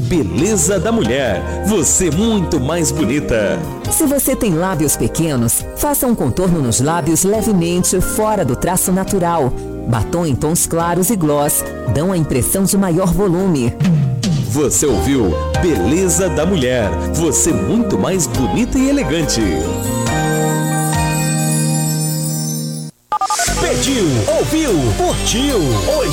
Beleza da Mulher. Você muito mais bonita. Se você tem lábios pequenos, faça um contorno nos lábios levemente fora do traço natural. Batom em tons claros e gloss dão a impressão de maior volume. Você ouviu Beleza da Mulher. Você muito mais bonita e elegante. Pediu, ouviu, curtiu.